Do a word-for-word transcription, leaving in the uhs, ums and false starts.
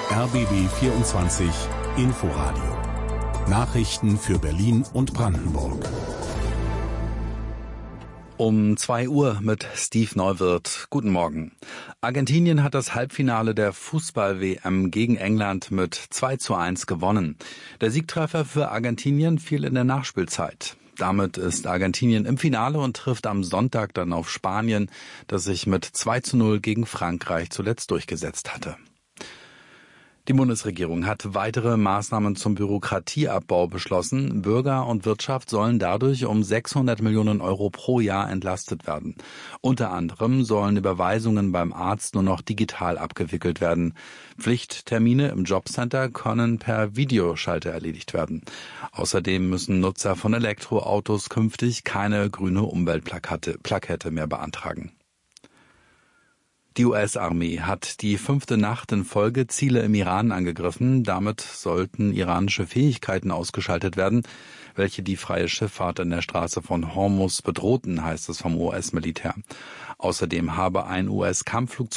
R B B vierundzwanzig Inforadio. Nachrichten für Berlin und Brandenburg. Um zwei Uhr mit Steve Neuwirth. Guten Morgen. Argentinien hat das Halbfinale der Fußball-W M gegen England mit zwei zu eins gewonnen. Der Siegtreffer für Argentinien fiel in der Nachspielzeit. Damit ist Argentinien im Finale und trifft am Sonntag dann auf Spanien, das sich mit zwei zu null gegen Frankreich zuletzt durchgesetzt hatte. Die Bundesregierung hat weitere Maßnahmen zum Bürokratieabbau beschlossen. Bürger und Wirtschaft sollen dadurch um sechshundert Millionen Euro pro Jahr entlastet werden. Unter anderem sollen Überweisungen beim Arzt nur noch digital abgewickelt werden. Pflichttermine im Jobcenter können per Videoschalter erledigt werden. Außerdem müssen Nutzer von Elektroautos künftig keine grüne Umweltplakette Plakette mehr beantragen. Die U S-Armee hat die fünfte Nacht in Folge Ziele im Iran angegriffen. Damit sollten iranische Fähigkeiten ausgeschaltet werden, welche die freie Schifffahrt in der Straße von Hormuz bedrohten, heißt es vom U S-Militär. Außerdem habe ein U S-Kampfflugzeug